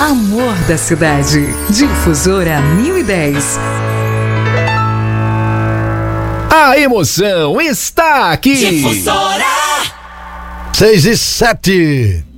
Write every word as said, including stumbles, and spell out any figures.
Amor da cidade. Difusora mil e dez. A emoção está aqui. Difusora. Seis e sete.